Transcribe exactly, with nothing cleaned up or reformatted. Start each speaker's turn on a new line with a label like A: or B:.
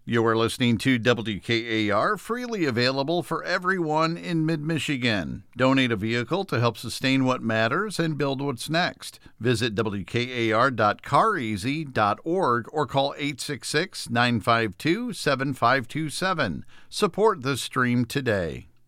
A: You are listening to W K A R, freely available for everyone in mid-Michigan. Donate a vehicle to help sustain what matters and build what's next. Visit W K A R dot car easy dot org or call eight six six, nine five two, seven five two seven. Support the stream today.